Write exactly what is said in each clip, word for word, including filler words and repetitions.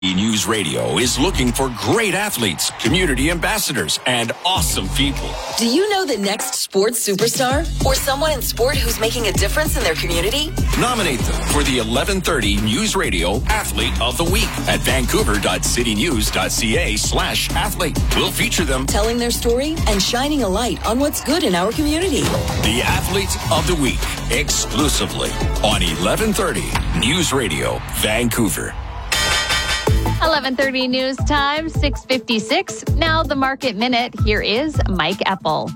News Radio is looking for great athletes, community ambassadors, and awesome people. Do you know the next sports superstar or someone in sport who's making a difference in their community? Nominate them for the eleven thirty News Radio Athlete of the Week at vancouver.citynews.ca slash athlete. We'll feature them telling their story and shining a light on what's good in our community. The Athlete of the Week, exclusively on eleven thirty News Radio, Vancouver. eleven thirty news time, six fifty-six. Now the Market Minute. Here is Mike Eppel.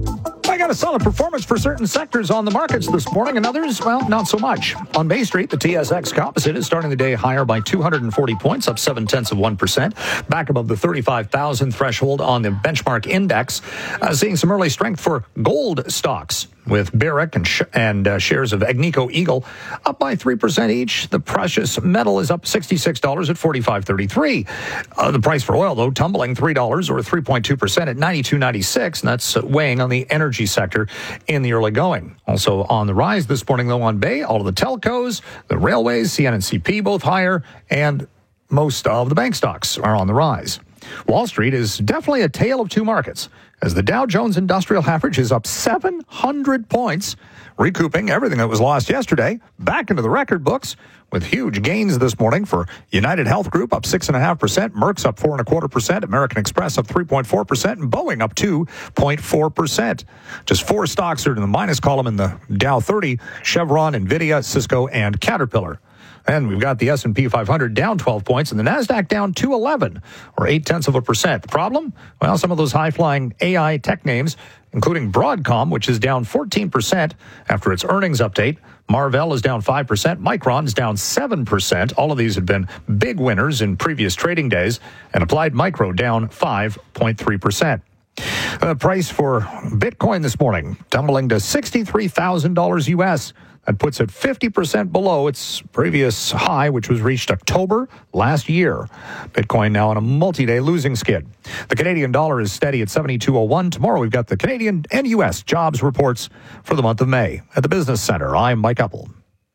I got a solid performance for certain sectors on the markets this morning, and others, well, not so much. On Bay Street, the T S X Composite is starting the day higher by two hundred forty points, up seven tenths of one percent, back above the thirty-five thousand threshold on the benchmark index. Uh, seeing some early strength for gold stocks, with Barrick and, sh- and uh, shares of Agnico Eagle up by three percent each. The precious metal is up sixty-six dollars at forty-five thirty-three. Uh, the price for oil, though, tumbling three dollars or three point two percent at ninety-two ninety-six, and that's uh, weighing on the energy sector in the early going. Also on the rise this morning, though, on Bay, all of the telcos, the railways, C N and C P both higher, and most of the bank stocks are on the rise. Wall Street is definitely a tale of two markets, as the Dow Jones Industrial Average is up seven hundred points, recouping everything that was lost yesterday back into the record books, with huge gains this morning for United Health Group up six point five percent, Merck's up four point two five percent, American Express up three point four percent, and Boeing up two point four percent. Just four stocks are in the minus column in the Dow thirty, Chevron, NVIDIA, Cisco, and Caterpillar. And we've got the S and P five hundred down twelve points and the NASDAQ down two eleven, or eight tenths of a percent. The problem? Well, some of those high-flying A I tech names, including Broadcom, which is down fourteen percent after its earnings update. Marvell is down five percent. Micron is down seven percent. All of these had been big winners in previous trading days. And Applied Micro down five point three percent. The price for Bitcoin this morning tumbling to sixty-three thousand dollars U S. That puts it fifty percent below its previous high, which was reached October last year. Bitcoin now on a multi-day losing skid. The Canadian dollar is steady at seventy-two oh one. Tomorrow we've got the Canadian and U S jobs reports for the month of May. At the Business Center, I'm Mike Eppel.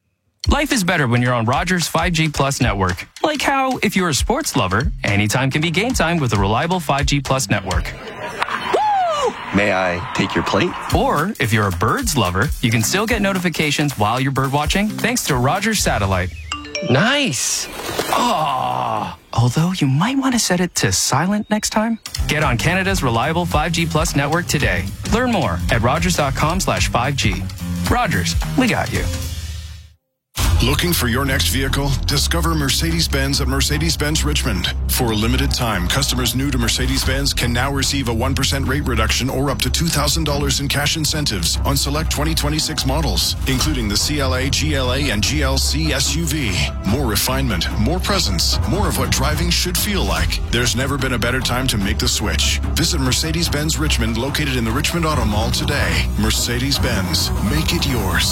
Life is better when you're on Rogers five G Plus network. Like how, if you're a sports lover, anytime can be game time with a reliable five G Plus network. May I take your plate? Or, if you're a birds lover, you can still get notifications while you're bird watching thanks to Rogers Satellite. Nice. Oh, although you might want to set it to silent next time. Get on Canada's reliable five G Plus network today. Learn more at rogers.com slash 5G. Rogers, we got you. Looking for your next vehicle? Discover Mercedes-Benz at Mercedes-Benz Richmond. For a limited time, customers new to Mercedes-Benz can now receive a one percent rate reduction or up to two thousand dollars in cash incentives on select twenty twenty-six models, including the C L A, G L A, and G L C S U V. More refinement, more presence, more of what driving should feel like. There's never been a better time to make the switch. Visit Mercedes-Benz Richmond, located in the Richmond Auto Mall today. Mercedes-Benz. Make it yours.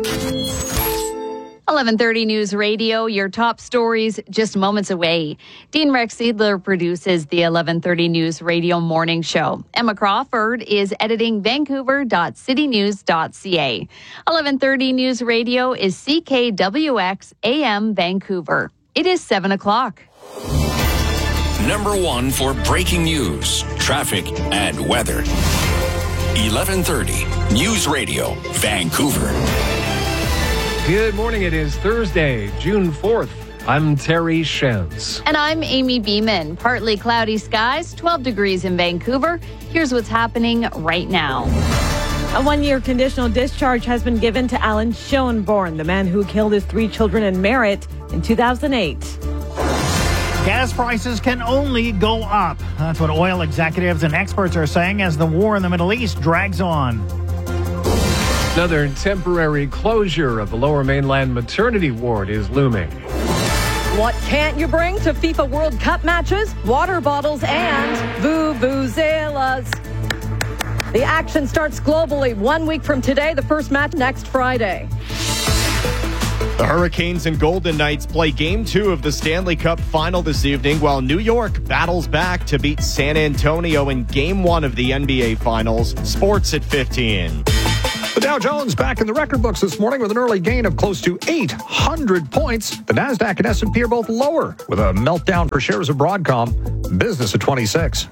eleven thirty News Radio, your top stories just moments away. Dean Rex Seidler produces the eleven thirty News Radio morning show. Emma Crawford is editing vancouver dot city news dot c a. eleven thirty News Radio is C K W X A M Vancouver. It is seven o'clock. Number one for breaking news, traffic, and weather. eleven thirty News Radio, Vancouver. Good morning. It is Thursday, June fourth. I'm Terry Shenz. And I'm Amy Beeman. Partly cloudy skies, twelve degrees in Vancouver. Here's what's happening right now. A one-year conditional discharge has been given to Alan Schoenborn, the man who killed his three children in Merritt in two thousand eight. Gas prices can only go up. That's what oil executives and experts are saying as the war in the Middle East drags on. Another temporary closure of the Lower Mainland maternity ward is looming. What can't you bring to FIFA World Cup matches? Water bottles and vuvuzelas. The action starts globally one week from today, the first match next Friday. The Hurricanes and Golden Knights play Game two of the Stanley Cup Final this evening, while New York battles back to beat San Antonio in Game one of the N B A Finals. Sports at fifteen. The Dow Jones back in the record books this morning with an early gain of close to eight hundred points. The Nasdaq and S and P are both lower with a meltdown for shares of Broadcom. Business at twenty-six.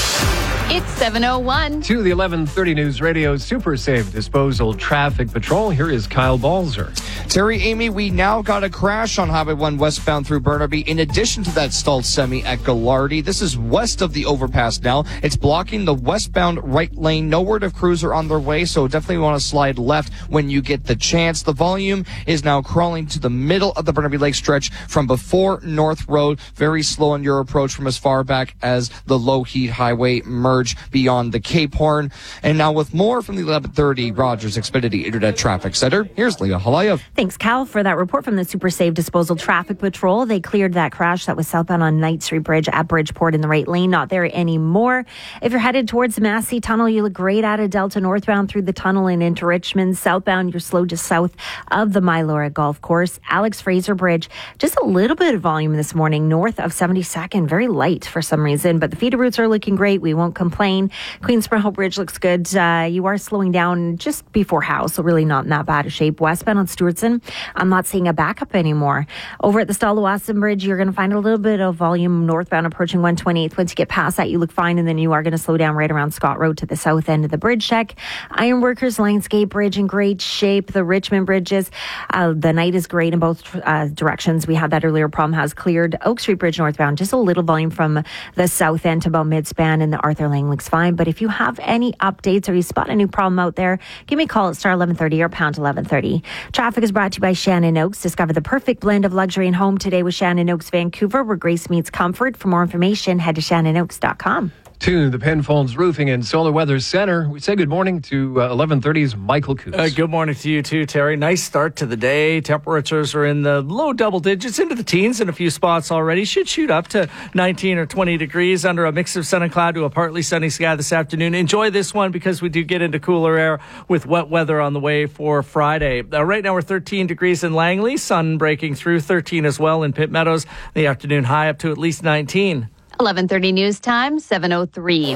It's seven oh one. To the eleven thirty News Radio Super Safe Disposal Traffic Patrol, here is Kyle Balzer. Terry, Amy, we now got a crash on Highway one westbound through Burnaby. In addition to that stalled semi at Gallardi, this is west of the overpass now. It's blocking the westbound right lane. No word of crews are on their way, so definitely want to slide left when you get the chance. The volume is now crawling to the middle of the Burnaby Lake stretch from before North Road. Very slow on your approach from as far back as the Low Heat Highway merge beyond the Cape Horn. And now with more from the eleven thirty Rogers Xfinity Internet Traffic Center, here's Leah Halayev. Thanks, Cal, for that report from the Super Safe Disposal Traffic Patrol. They cleared that crash that was southbound on Knight Street Bridge at Bridgeport in the right lane. Not there anymore. If you're headed towards the Massey Tunnel, you look great out of Delta northbound through the tunnel and into Richmond. Southbound, you're slow just south of the Mylora Golf Course. Alex Fraser Bridge, just a little bit of volume this morning north of seventy-second. Very light for some reason, but the feeder routes are looking great. We won't complain. Queensborough Bridge looks good. Uh, you are slowing down just before Howe, so really not in that bad a shape. Westbound on Stewartson, I'm not seeing a backup anymore. Over at the Stallowaston Bridge, you're going to find a little bit of volume northbound approaching one twenty-eighth. Once you get past that, you look fine, and then you are going to slow down right around Scott Road to the south end of the bridge check. Ironworkers Landscape Bridge in great shape. The Richmond bridges, uh, the night is great in both uh, directions. We had that earlier. Problem has cleared. Oak Street Bridge northbound, just a little volume from the south end to about midspan, and the Arthur Lang looks fine. But if you have any updates or you spot a new problem out there, give me a call at star eleven thirty or pound eleven thirty. Traffic is brought to you by Shannon Oaks. Discover the perfect blend of luxury and home today with Shannon Oaks Vancouver, where grace meets comfort. For more information, head to shannon oaks dot com. To the Penfolds Roofing and Solar Weather Center, we say good morning to uh, eleven thirty's Michael Coots. Uh, good morning to you too, Terry. Nice start to the day. Temperatures are in the low double digits, into the teens in a few spots already. Should shoot up to nineteen or twenty degrees under a mix of sun and cloud to a partly sunny sky this afternoon. Enjoy this one because we do get into cooler air with wet weather on the way for Friday. Uh, right now we're thirteen degrees in Langley, sun breaking through, thirteen as well in Pitt Meadows. The afternoon high up to at least nineteen. eleven thirty news time, seven oh three.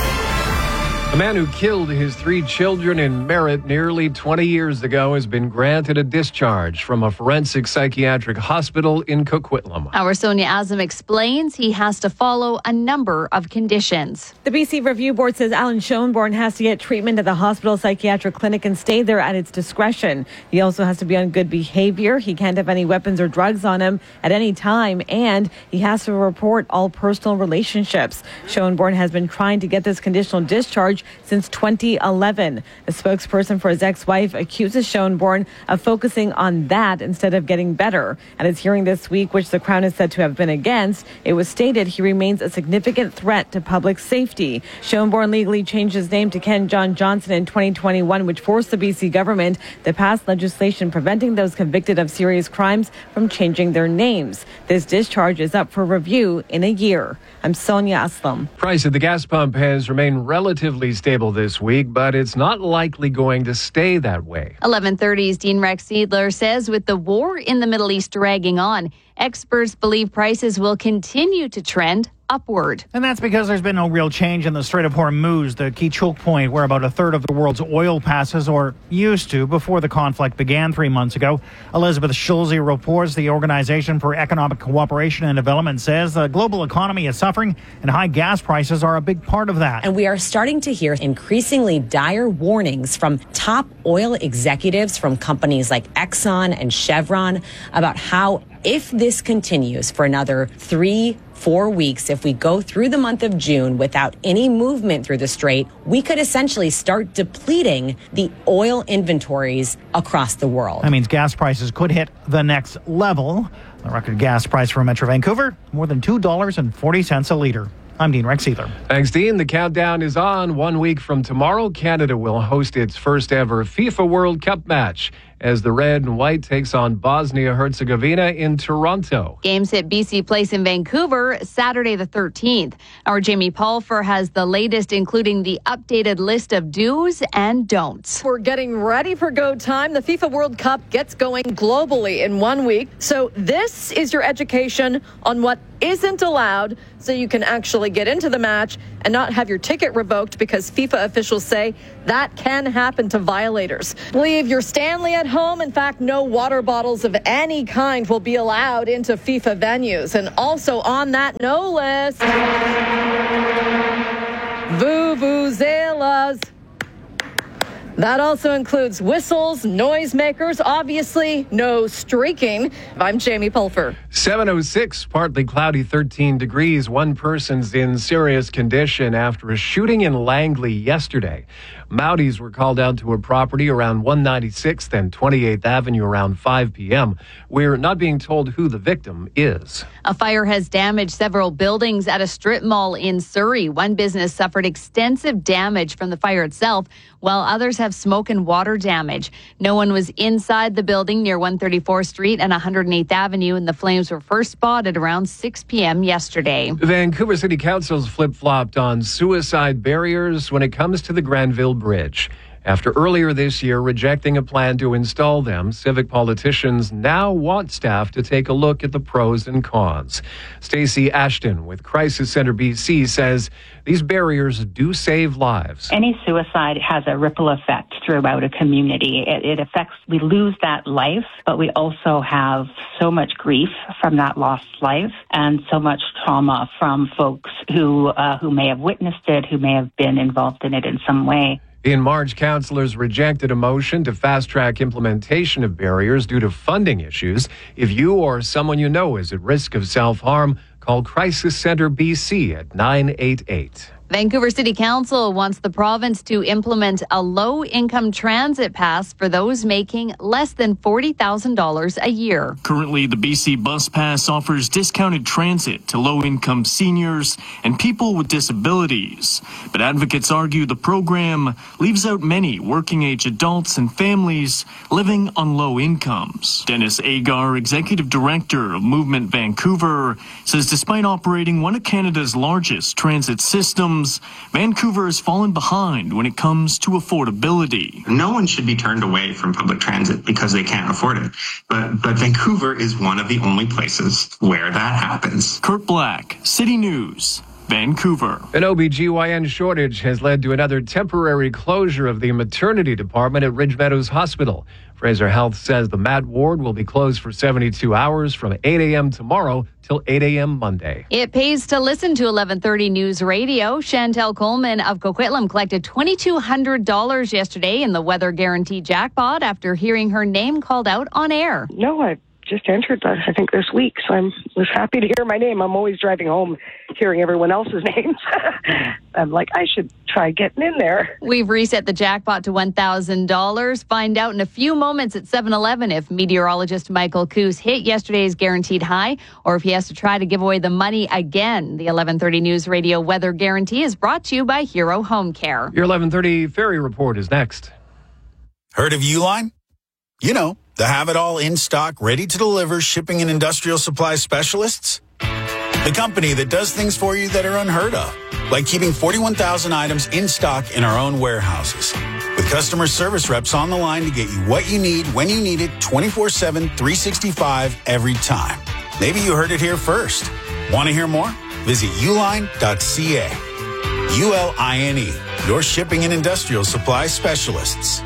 A man who killed his three children in Merritt nearly twenty years ago has been granted a discharge from a forensic psychiatric hospital in Coquitlam. Our Sonia Azam explains he has to follow a number of conditions. The B C Review Board says Alan Schoenborn has to get treatment at the hospital psychiatric clinic and stay there at its discretion. He also has to be on good behavior. He can't have any weapons or drugs on him at any time, and he has to report all personal relationships. Schoenborn has been trying to get this conditional discharge since twenty eleven. A spokesperson for his ex-wife accuses Schoenborn of focusing on that instead of getting better. At his hearing this week, which the Crown is said to have been against, it was stated he remains a significant threat to public safety. Schoenborn legally changed his name to Ken John Johnson in twenty twenty-one, which forced the B C government to pass legislation preventing those convicted of serious crimes from changing their names. This discharge is up for review in a year. I'm Sonia Aslam. Price at the gas pump has remained relatively stable this week, but it's not likely going to stay that way. eleven thirty's Dean Rex Seidler says with the war in the Middle East dragging on, experts believe prices will continue to trend upward. And that's because there's been no real change in the Strait of Hormuz, the key choke point where about a third of the world's oil passes, or used to before the conflict began three months ago. Elizabeth Schulze reports the Organization for Economic Cooperation and Development says the global economy is suffering and high gas prices are a big part of that. And we are starting to hear increasingly dire warnings from top oil executives from companies like Exxon and Chevron about how if this continues for another three, four weeks, if we go through the month of June without any movement through the strait, we could essentially start depleting the oil inventories across the world. That means gas prices could hit the next level. The record gas price for Metro Vancouver, more than two dollars and forty cents a litre. I'm Dean Rex Seidler. Thanks, Dean. The countdown is on. One week from tomorrow, Canada will host its first ever FIFA World Cup match. as the red and white takes on Bosnia-Herzegovina in Toronto. Games at B C Place in Vancouver Saturday the thirteenth. Our Jamie Pulfer has the latest, including the updated list of do's and don'ts. We're getting ready for go time. The FIFA World Cup gets going globally in one week. So this is your education on what isn't allowed, so you can actually get into the match and not have your ticket revoked, because FIFA officials say that can happen to violators. Leave your Stanley at home. In fact, no water bottles of any kind will be allowed into FIFA venues. And also on that no list, vuvuzelas. That also includes whistles, noisemakers, obviously no streaking. I'm Jamie Pulfer. seven oh six, partly cloudy, thirteen degrees. One person's in serious condition after a shooting in Langley yesterday. Mounties were called out to a property around one ninety-sixth and twenty-eighth Avenue around five p.m. We're not being told who the victim is. A fire has damaged several buildings at a strip mall in Surrey. One business suffered extensive damage from the fire itself, while others have smoke and water damage. No one was inside the building near one thirty-fourth Street and one hundred eighth Avenue, and the flames were first spotted around six p.m. yesterday. Vancouver City Council's flip-flopped on suicide barriers when it comes to the Granville Bridge. After earlier this year rejecting a plan to install them, civic politicians now want staff to take a look at the pros and cons. Stacey Ashton with Crisis Center B C says these barriers do save lives. Any suicide has a ripple effect throughout a community. It, it affects, we lose that life, but we also have so much grief from that lost life and so much trauma from folks who uh, who may have witnessed it, who may have been involved in it in some way. In March, councillors rejected a motion to fast-track implementation of barriers due to funding issues. If you or someone you know is at risk of self-harm, call Crisis Center B C at nine eight eight. Vancouver City Council wants the province to implement a low-income transit pass for those making less than forty thousand dollars a year. Currently, the B C Bus Pass offers discounted transit to low-income seniors and people with disabilities. But advocates argue the program leaves out many working-age adults and families living on low incomes. Dennis Agar, Executive Director of Movement Vancouver, says despite operating one of Canada's largest transit systems, Vancouver has fallen behind when it comes to affordability. No one should be turned away from public transit because they can't afford it. But, but Vancouver is one of the only places where that happens. Kurt Black, City News, Vancouver. An O B G Y N shortage has led to another temporary closure of the maternity department at Ridge Meadows Hospital. Fraser Health says the M A T ward will be closed for seventy-two hours from eight a.m. tomorrow till eight a.m. Monday. It pays to listen to eleven thirty News Radio. Chantel Coleman of Coquitlam collected two thousand two hundred dollars yesterday in the Weather Guarantee jackpot after hearing her name called out on air. No, I just entered that, I think, this week, so I was happy to hear my name. I'm always driving home hearing everyone else's names. I'm like, I should try getting in there. We've reset the jackpot to one thousand dollars. Find out in a few moments at seven eleven if meteorologist Michael Coos hit yesterday's guaranteed high or if he has to try to give away the money again. The eleven thirty News Radio Weather Guarantee is brought to you by Hero Home Care. Your eleven thirty Ferry Report is next. Heard of Uline? You know, the have-it-all in-stock, ready-to-deliver shipping and industrial supply specialists? The company that does things for you that are unheard of, like keeping forty-one thousand items in stock in our own warehouses, with customer service reps on the line to get you what you need, when you need it, twenty-four seven, three sixty-five, every time. Maybe you heard it here first. Want to hear more? Visit uline dot c a. U L I N E, your shipping and industrial supply specialists.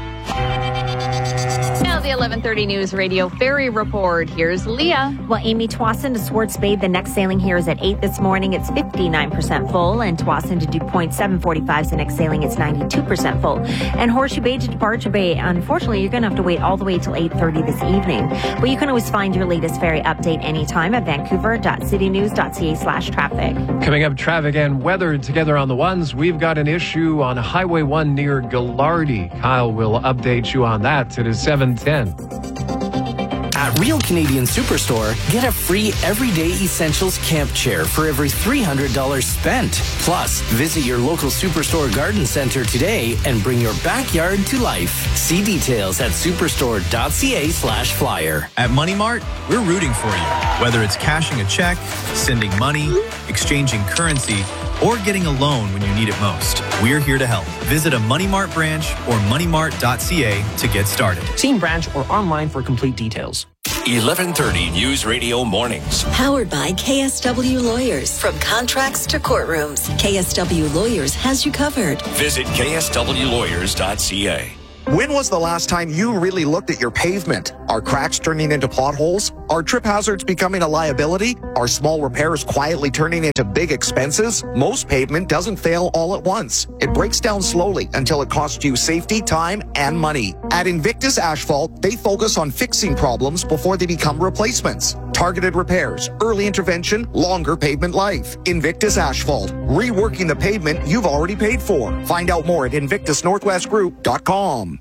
Now the eleven thirty News Radio Ferry Report. Here's Leah. Well, Amy, Tsawwassen to Swartz Bay, the next sailing here is at eight this morning. It's fifty-nine percent full. And Tsawwassen to Dew Point, seven forty-five, the next sailing is ninety-two percent full. And Horseshoe Bay to Departure Bay, unfortunately, you're going to have to wait all the way till eight thirty this evening. But you can always find your latest ferry update anytime at vancouver dot city news dot c a slash traffic. Coming up, traffic and weather together on the ones. We've got an issue on Highway one near Gallardi. Kyle will update you on that. It is seven ten. At Real Canadian Superstore, get a free Everyday Essentials camp chair for every three hundred dollars spent. Plus, visit your local Superstore garden center today and bring your backyard to life. See details at superstore.ca slash flyer. At Money Mart, we're rooting for you. Whether it's cashing a check, sending money, exchanging currency, or getting a loan when you need it most, we're here to help. Visit a Money Mart branch or money mart dot c a to get started. See in branch or online for complete details. eleven thirty News Radio Mornings. Powered by K S W Lawyers. From contracts to courtrooms, K S W Lawyers has you covered. Visit k s w lawyers dot c a. When was the last time you really looked at your pavement? Are cracks turning into potholes? Are trip hazards becoming a liability? Are small repairs quietly turning into big expenses? Most pavement doesn't fail all at once. It breaks down slowly until it costs you safety, time, and money. At Invictus Asphalt, they focus on fixing problems before they become replacements. Targeted repairs, early intervention, longer pavement life. Invictus Asphalt, reworking the pavement you've already paid for. Find out more at invictus northwest group dot com.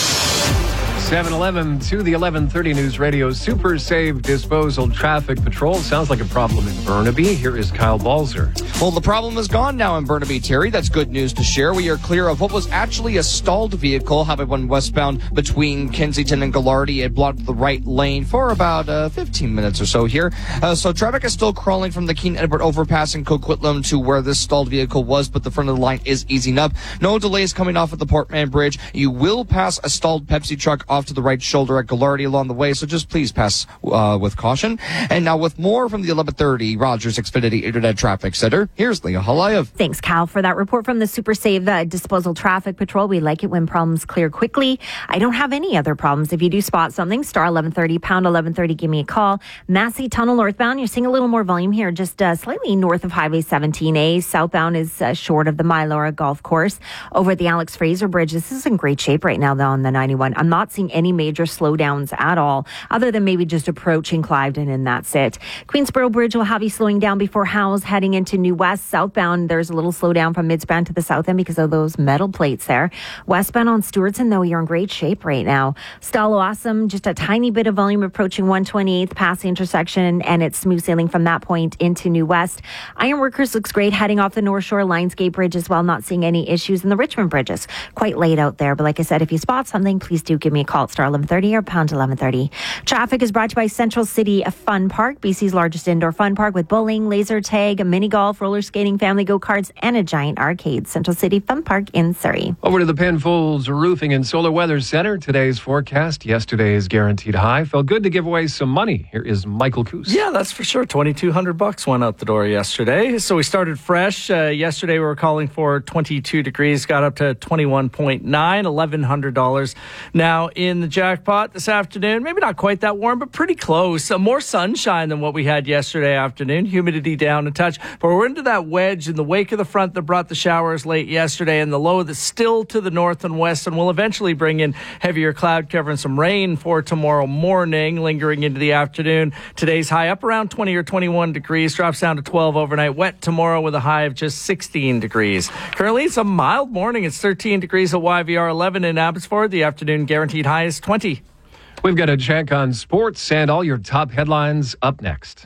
seven eleven to the eleven thirty News Radio Super Save Disposal Traffic Patrol. Sounds like a problem in Burnaby. Here is Kyle Balzer. Well, the problem is gone now in Burnaby, Terry. That's good news to share. We are clear of what was actually a stalled vehicle, Highway one westbound between Kensington and Gallardi. It blocked the right lane for about uh, fifteen minutes or so here. Uh, so traffic is still crawling from the Keene Edward overpass in Coquitlam to where this stalled vehicle was, but the front of the line is easing up. No delays coming off at the Portman Bridge. You will pass a stalled Pepsi truck off to the right shoulder at Gallardi along the way, so just please pass uh, with caution. And now with more from the eleven thirty Rogers Xfinity Internet Traffic Center, here's Leah Halayev. Thanks, Cal, for that report from the Super Save uh, Disposal Traffic Patrol. We like it when problems clear quickly. I don't have any other problems. If you do spot something, star eleven thirty, pound eleven thirty, give me a call. Massey Tunnel northbound, you're seeing a little more volume here, just uh, slightly north of Highway seventeen A. Southbound is uh, short of the Mylora Golf Course. Over at the Alex Fraser Bridge, this is in great shape right now, though, on the ninety-one. I'm not seeing any major major slowdowns at all, other than maybe just approaching Cliveden, and that's it. Queensboro Bridge will have you slowing down before Howes heading into New West. Southbound, there's a little slowdown from Midspan to the south end because of those metal plates there. Westbound on Stewartson, though, you're in great shape right now. Stalo Awesome, just a tiny bit of volume approaching one twenty-eighth past the intersection, and it's smooth sailing from that point into New West. Ironworkers looks great heading off the North Shore Lionsgate Bridge as well, not seeing any issues in the Richmond bridges. Quite late out there, but like I said, if you spot something, please do give me a call at star eleven thirty or pound eleven thirty. Traffic is brought to you by Central City Fun Park, B C's largest indoor fun park with bowling, laser tag, mini golf, roller skating, family go-karts, and a giant arcade. Central City Fun Park in Surrey. Over to the Penfolds Roofing and Solar Weather Center. Today's forecast, yesterday's guaranteed high. Felt good to give away some money. Here is Michael Coos. Yeah, that's for sure. twenty-two hundred bucks went out the door yesterday. So we started fresh. Uh, yesterday we were calling for twenty-two degrees, got up to twenty-one point nine, eleven hundred dollars. Now in the jackpot this afternoon, maybe not quite that warm, but pretty close. Uh, more sunshine than what we had yesterday afternoon. Humidity down a touch. But we're into that wedge in the wake of the front that brought the showers late yesterday, and the low that's still to the north and west, and will eventually bring in heavier cloud cover and some rain for tomorrow morning, lingering into the afternoon. Today's high up around twenty or twenty-one degrees, drops down to twelve overnight. Wet tomorrow with a high of just sixteen degrees. Currently, it's a mild morning. It's thirteen degrees at Y V R, eleven in Abbotsford. The afternoon guaranteed high is twenty. We've got a check on sports and all your top headlines up next.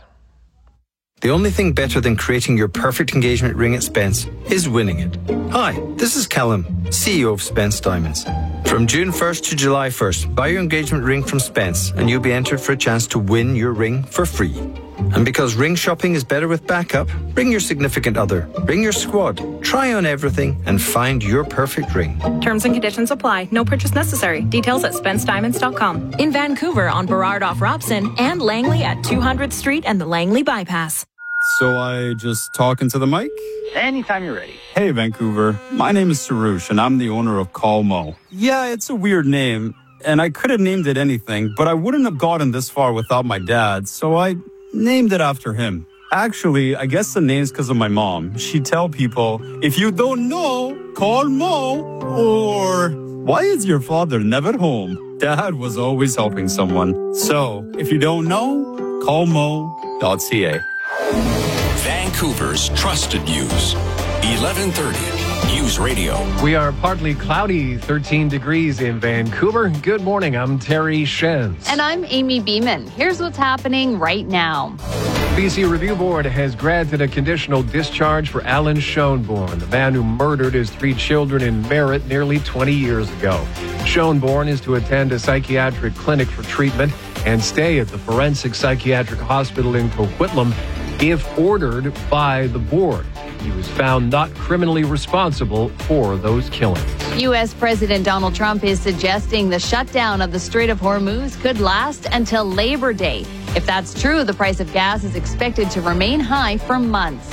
The only thing better than creating your perfect engagement ring at Spence is winning it. Hi, this is Callum, C E O of Spence Diamonds. From June first to July first, buy your engagement ring from Spence and you'll be entered for a chance to win your ring for free. And because ring shopping is better with backup, bring your significant other, bring your squad, try on everything and find your perfect ring. Terms and conditions apply. No purchase necessary. Details at spence diamonds dot com. In Vancouver on Burrard off Robson and Langley at two hundredth Street and the Langley Bypass. So I just talk into the mic? Anytime you're ready. Hey, Vancouver. My name is Sarush, and I'm the owner of Call Mo. Yeah, it's a weird name, and I could have named it anything, but I wouldn't have gotten this far without my dad, so I named it after him. Actually, I guess the name's because of my mom. She'd tell people, if you don't know, call Mo, or why is your father never home? Dad was always helping someone. So, if you don't know, call mo dot c a. Vancouver's trusted news. eleven thirty News Radio. We are partly cloudy, thirteen degrees in Vancouver. Good morning. I'm Terry Shenz. And I'm Amy Beeman. Here's what's happening right now. B C Review Board has granted a conditional discharge for Alan Schoenborn, the man who murdered his three children in Merritt nearly twenty years ago. Schoenborn is to attend a psychiatric clinic for treatment and stay at the Forensic Psychiatric Hospital in Coquitlam if ordered by the board. He was found not criminally responsible for those killings. U S. President Donald Trump is suggesting the shutdown of the Strait of Hormuz could last until Labor Day. If that's true, the price of gas is expected to remain high for months.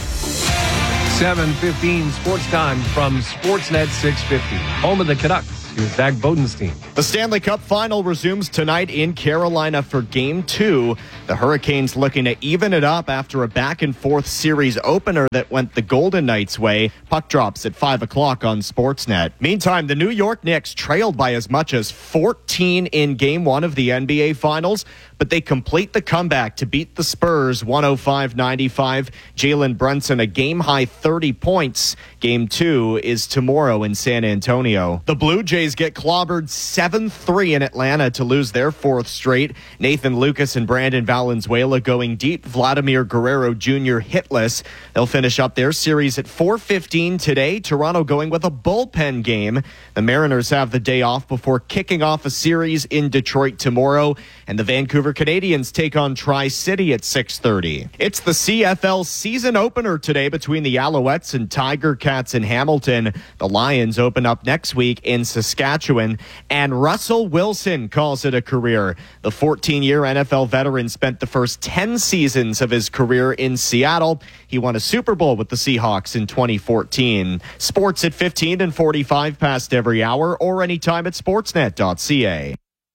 seven fifteen Sports Time from Sportsnet six fifty. Home of the Canucks. Here's Zach Bodenstein. The Stanley Cup Final resumes tonight in Carolina for Game two. The Hurricanes looking to even it up after a back-and-forth series opener that went the Golden Knights' way. Puck drops at five o'clock on Sportsnet. Meantime, the New York Knicks trailed by as much as fourteen in Game one of the N B A Finals, but they complete the comeback to beat the Spurs one oh five ninety-five. Jalen Brunson a game-high thirty points. Game two is tomorrow in San Antonio. The Blue Jays get clobbered seven three in Atlanta to lose their fourth straight. Nathan Lucas and Brandon Valenzuela going deep. Vladimir Guerrero Junior hitless. They'll finish up their series at four fifteen today. Toronto going with a bullpen game. The Mariners have the day off before kicking off a series in Detroit tomorrow. And the Vancouver Canadians take on Tri-City at six thirty. It's the C F L season opener today between the Alouettes and Tiger Cats in Hamilton. The Lions open up next week in Saskatchewan. And Russell Wilson calls it a career. The fourteen-year N F L veteran spent the first ten seasons of his career in Seattle. He won a Super Bowl with the Seahawks in twenty fourteen. Sports at fifteen and forty-five past every hour or anytime at sportsnet dot c a.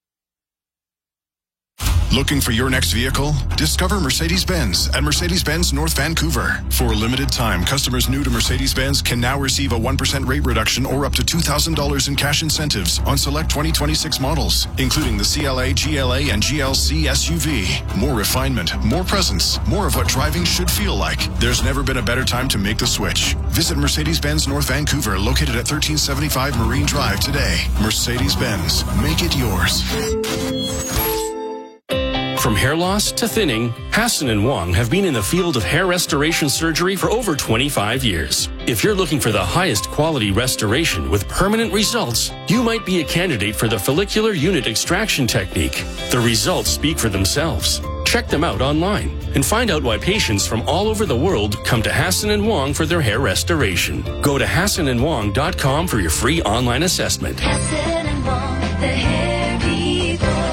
Looking for your next vehicle? Discover Mercedes-Benz at Mercedes-Benz North Vancouver. For a limited time, customers new to Mercedes-Benz can now receive a one percent rate reduction or up to two thousand dollars in cash incentives on select twenty twenty-six models, including the C L A, G L A, and G L C S U V. More refinement, more presence, more of what driving should feel like. There's never been a better time to make the switch. Visit Mercedes-Benz North Vancouver, located at thirteen seventy-five Marine Drive today. Mercedes-Benz, make it yours. From hair loss to thinning, Hassan and Wong have been in the field of hair restoration surgery for over twenty-five years. If you're looking for the highest quality restoration with permanent results, you might be a candidate for the follicular unit extraction technique. The results speak for themselves. Check them out online and find out why patients from all over the world come to Hassan and Wong for their hair restoration. Go to hassan and wong dot com for your free online assessment. Hassan and Wong, the hair people.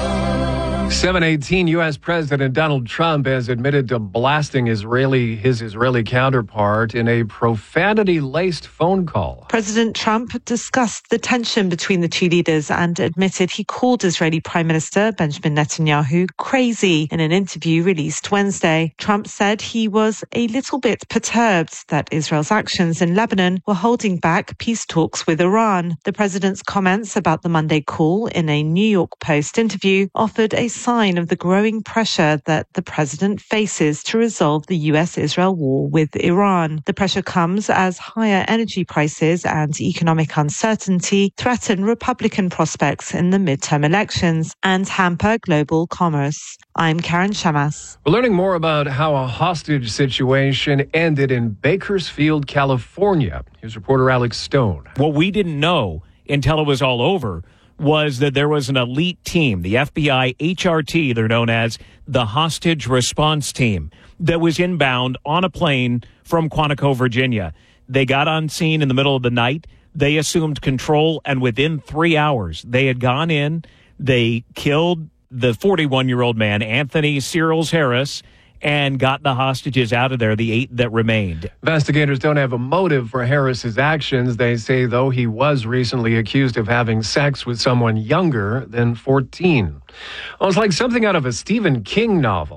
seven eighteen U S. President Donald Trump has admitted to blasting Israeli his Israeli counterpart in a profanity-laced phone call. President Trump discussed the tension between the two leaders and admitted he called Israeli Prime Minister Benjamin Netanyahu crazy in an interview released Wednesday. Trump said he was a little bit perturbed that Israel's actions in Lebanon were holding back peace talks with Iran. The president's comments about the Monday call in a New York Post interview offered a sign of the growing pressure that the president faces to resolve the U S Israel war with Iran. The pressure comes as higher energy prices and economic uncertainty threaten Republican prospects in the midterm elections and hamper global commerce. I'm Karen Shamas. We're learning more about how a hostage situation ended in Bakersfield, California. Here's reporter Alex Stone. What we didn't know until it was all over was that there was an elite team, the F B I H R T, they're known as the Hostage Response Team, that was inbound on a plane from Quantico, Virginia. They got on scene in the middle of the night. They assumed control, and within three hours, they had gone in. They killed the forty-one-year-old man, Anthony Searles Harris, and got the hostages out of there, the eight that remained. Investigators don't have a motive for Harris's actions. They say, though, he was recently accused of having sex with someone younger than fourteen. Well, it's like something out of a Stephen King novel.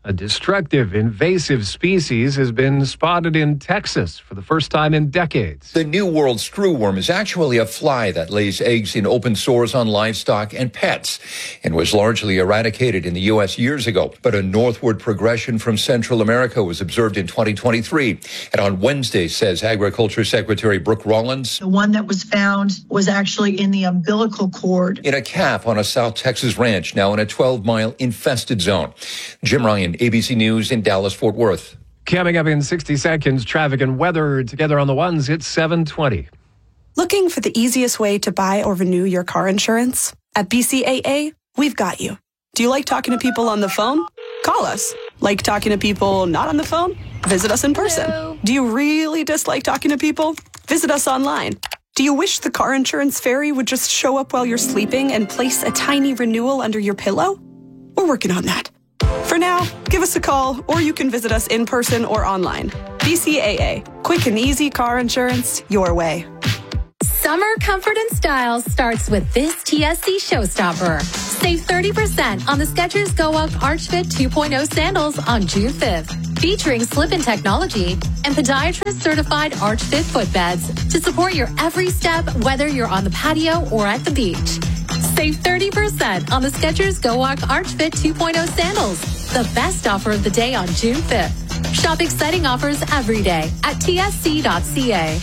A destructive, invasive species has been spotted in Texas for the first time in decades. The New World screwworm is actually a fly that lays eggs in open sores on livestock and pets and was largely eradicated in the U S years ago. But a northward progression from Central America was observed in twenty twenty-three. And on Wednesday, says Agriculture Secretary Brooke Rollins, the one that was found was actually in the umbilical cord. In a calf on a South Texas ranch, now in a twelve-mile infested zone. Jim Ryan, A B C News in Dallas-Fort Worth. Coming up in sixty seconds, traffic and weather together on the ones. It's seven twenty. Looking for the easiest way to buy or renew your car insurance? At B C A A, we've got you. Do you like talking to people on the phone? Call us. Like talking to people not on the phone? Visit us in person. Hello. Do you really dislike talking to people? Visit us online. Do you wish the car insurance fairy would just show up while you're sleeping and place a tiny renewal under your pillow? We're working on that. For now, give us a call, or you can visit us in person or online. B C A A, quick and easy car insurance your way. Summer comfort and style starts with this T S C showstopper. Save thirty percent on the Skechers Go Up Arch Fit two point oh sandals on June fifth. Featuring slip-in technology and podiatrist-certified Arch Fit footbeds to support your every step, whether you're on the patio or at the beach. Save thirty percent on the Skechers Go Walk Arch Fit two point oh sandals. The best offer of the day on June fifth. Shop exciting offers every day at T S C dot C A.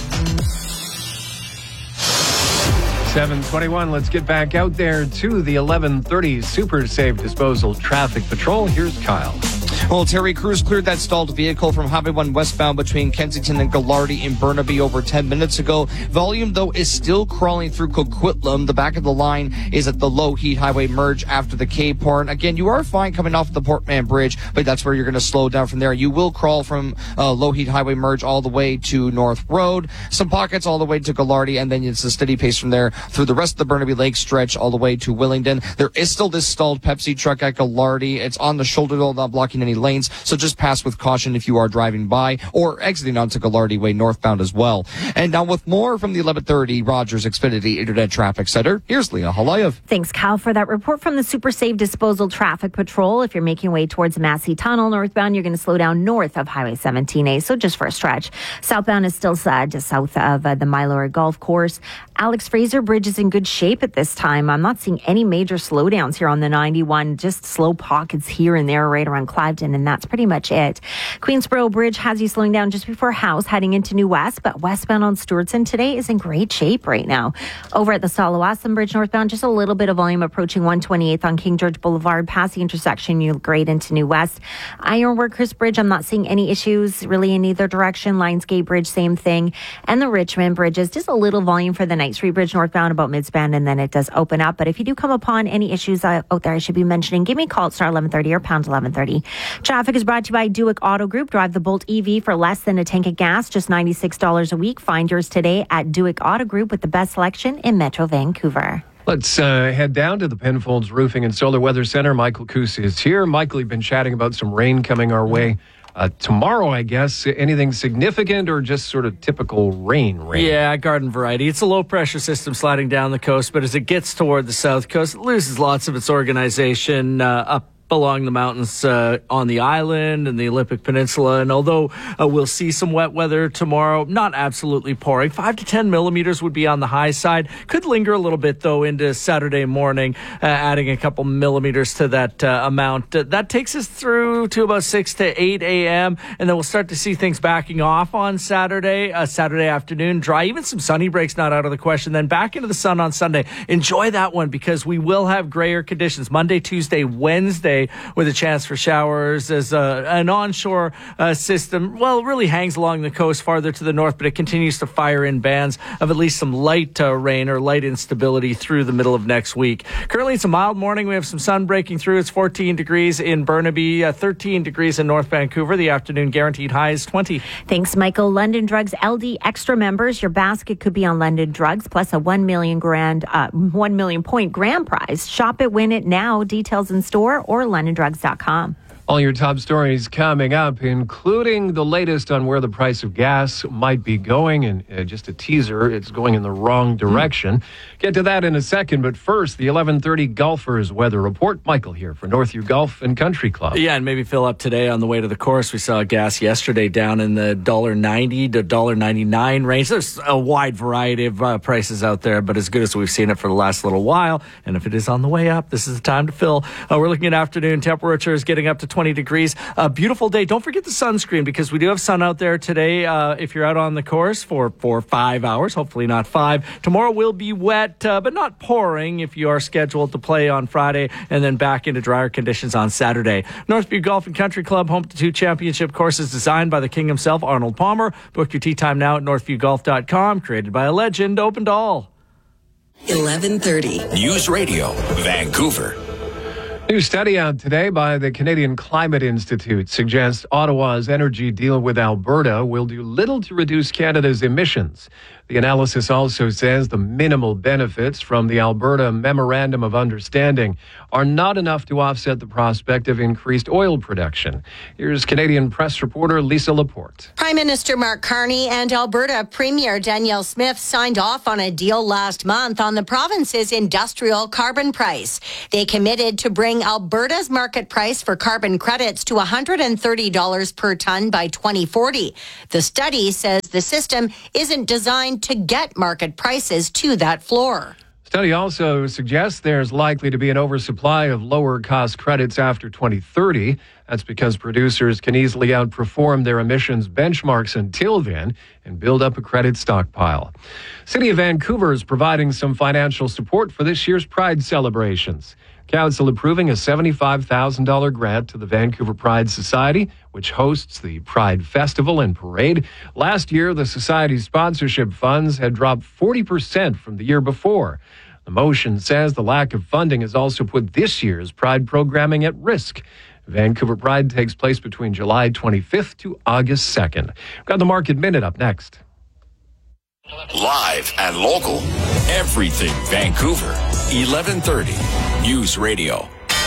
seven twenty-one, let's get back out there to the eleven thirty Super Safe Disposal Traffic Patrol. Here's Kyle. Well, Terry Crews cleared that stalled vehicle from Highway one westbound between Kensington and Gallardi in Burnaby over ten minutes ago. Volume, though, is still crawling through Coquitlam. The back of the line is at the Low Heat Highway merge after the Cape Horn. Again, you are fine coming off the Portman Bridge, but that's where you're going to slow down from there. You will crawl from uh, Low Heat Highway merge all the way to North Road. Some pockets all the way to Gallardi, and then it's a steady pace from there through the rest of the Burnaby Lake stretch all the way to Willingdon. There is still this stalled Pepsi truck at Gallardi. It's on the shoulder, though, not blocking any lanes, so just pass with caution if you are driving by or exiting onto Gallardi Way northbound as well. And now with more from the eleven thirty Rogers Xfinity Internet Traffic Center, here's Leah Halayev. Thanks, Kyle, for that report from the Super Safe Disposal Traffic Patrol. If you're making way towards Massey Tunnel northbound, you're going to slow down north of Highway seventeen A, so just for a stretch. Southbound is still uh, just south of uh, the Mylor Golf Course. Alex Fraser Bridge is in good shape at this time. I'm not seeing any major slowdowns here on the ninety-one, just slow pockets here and there right around Cliveden, and that's pretty much it. Queensboro Bridge has you slowing down just before House, heading into New West, but westbound on Stewartson today is in great shape right now. Over at the Salawasan Bridge northbound, just a little bit of volume approaching one twenty-eighth on King George Boulevard. Past the intersection, you grade into New West. Ironworkers Bridge, I'm not seeing any issues really in either direction. Lionsgate Bridge, same thing. And the Richmond Bridges, just a little volume for the Knight Street Bridge northbound about midspan, and then it does open up. But if you do come upon any issues uh, out there I should be mentioning, give me a call at star eleven thirty or pound eleven thirty. Traffic is brought to you by Duick Auto Group. Drive the Bolt E V for less than a tank of gas, just ninety-six dollars a week. Find yours today at Duick Auto Group with the best selection in Metro Vancouver. Let's uh, head down to the Penfolds Roofing and Solar Weather Center. Michael Coos is here. Michael, you've been chatting about some rain coming our way. Uh, tomorrow, I guess, anything significant or just sort of typical rain rain? Yeah, garden variety. It's a low-pressure system sliding down the coast, but as it gets toward the south coast, it loses lots of its organization uh, up along the mountains uh, on the island and the Olympic Peninsula. And although uh, we'll see some wet weather tomorrow, not absolutely pouring. Five to ten millimeters would be on the high side. Could linger a little bit, though, into Saturday morning, uh, adding a couple millimeters to that uh, amount. Uh, that takes us through to about six to eight a.m., and then we'll start to see things backing off on Saturday, uh, Saturday afternoon. Dry, even some sunny breaks not out of the question. Then back into the sun on Sunday. Enjoy that one because we will have grayer conditions Monday, Tuesday, Wednesday, with a chance for showers as uh, an onshore uh, system, well, it really hangs along the coast farther to the north, but it continues to fire in bands of at least some light uh, rain or light instability through the middle of next week. Currently, it's a mild morning. We have some sun breaking through. It's fourteen degrees in Burnaby, uh, thirteen degrees in North Vancouver. The afternoon guaranteed high is twenty. Thanks, Michael. London Drugs L D Extra members. Your basket could be on London Drugs plus a one million grand, uh, one million point grand prize. Shop it, win it now. Details in store or london drugs dot com. All your top stories coming up, including the latest on where the price of gas might be going. And uh, just a teaser, it's going in the wrong direction. Mm. Get to that in a second. But first, the eleven thirty Golfers Weather Report. Michael here for Northview Golf and Country Club. Yeah, and maybe fill up today on the way to the course. We saw gas yesterday down in the one dollar ninety to one dollar ninety-nine range. There's a wide variety of uh, prices out there, but as good as we've seen it for the last little while. And if it is on the way up, this is the time to fill. Uh, we're looking at afternoon temperatures getting up to twenty degrees. A beautiful day. Don't forget the sunscreen because we do have sun out there today. Uh, if you're out on the course for, for five hours, hopefully not five. Tomorrow will be wet, uh, but not pouring if you are scheduled to play on Friday and then back into drier conditions on Saturday. Northview Golf and Country Club, home to two championship courses designed by the king himself, Arnold Palmer. Book your tee time now at northview golf dot com. Created by a legend, open to all. eleven thirty News Radio, Vancouver. New study out today by the Canadian Climate Institute suggests Ottawa's energy deal with Alberta will do little to reduce Canada's emissions. The analysis also says the minimal benefits from the Alberta Memorandum of Understanding are not enough to offset the prospect of increased oil production. Here's Canadian press reporter Lisa Laporte. Prime Minister Mark Carney and Alberta Premier Danielle Smith signed off on a deal last month on the province's industrial carbon price. They committed to bring Alberta's market price for carbon credits to one hundred thirty dollars per ton by twenty forty. The study says the system isn't designed to get market prices to that floor. Study also suggests there's likely to be an oversupply of lower cost credits after twenty thirty. That's because producers can easily outperform their emissions benchmarks until then and build up a credit stockpile. City of Vancouver is providing some financial support for this year's Pride celebrations. Council approving a seventy-five thousand dollars grant to the Vancouver Pride Society, which hosts the Pride Festival and Parade. Last year, the Society's sponsorship funds had dropped forty percent from the year before. The motion says the lack of funding has also put this year's Pride programming at risk. Vancouver Pride takes place between July twenty-fifth to August second. We've got the Market Minute up next. Live and local. Everything Vancouver. eleven thirty News Radio.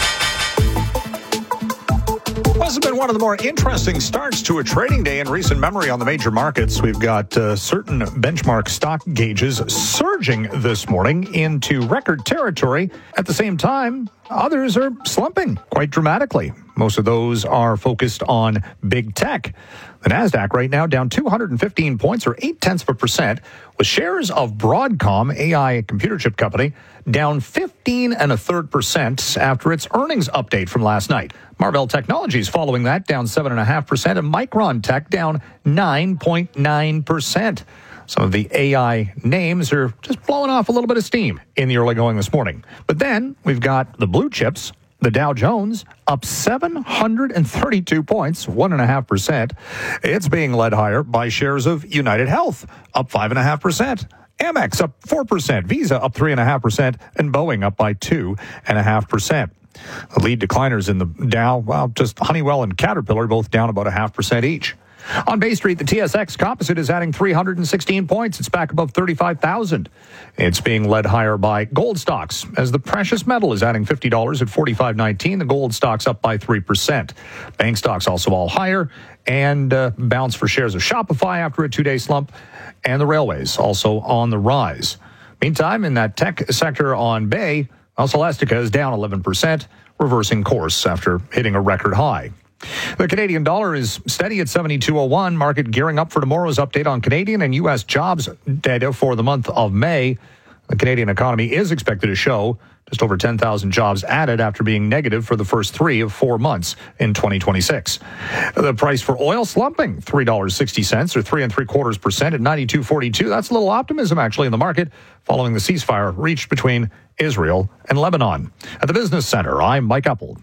Well, this has been one of the more interesting starts to a trading day in recent memory on the major markets. We've got uh, certain benchmark stock gauges surging this morning into record territory. At the same time, others are slumping quite dramatically. Most of those are focused on big tech. The NASDAQ right now down two hundred fifteen points or eight tenths of a percent, with shares of Broadcom, A I computer chip company, down fifteen and a third percent after its earnings update from last night. Marvell Technologies following that down seven and a half percent, and Micron Tech down nine point nine percent. Some of the A I names are just blowing off a little bit of steam in the early going this morning. But then we've got the blue chips. The Dow Jones up seven hundred thirty-two points, one and a half percent. It's being led higher by shares of United Health, up five and a half percent. Amex up four percent, Visa up three and a half percent, and Boeing up by two and a half percent. The lead decliners in the Dow, well, just Honeywell and Caterpillar both down about a half percent each. On Bay Street, the T S X Composite is adding three hundred sixteen points. It's back above thirty-five thousand. It's being led higher by gold stocks, as the precious metal is adding fifty dollars at forty-five nineteen. The gold stocks up by three percent. Bank stocks also all higher, and uh, bounce for shares of Shopify after a two-day slump, and the railways also on the rise. Meantime, in that tech sector on Bay, well, Celestica is down eleven percent, reversing course after hitting a record high. The Canadian dollar is steady at seventy-two oh one. Market gearing up for tomorrow's update on Canadian and U S jobs data for the month of May. The Canadian economy is expected to show just over ten thousand jobs added after being negative for the first three of four months in twenty twenty-six. The price for oil slumping three dollars and sixty cents or three and three quarters percent at ninety-two forty-two. That's a little optimism actually in the market following the ceasefire reached between Israel and Lebanon. At the Business Center, I'm Mike Uppel.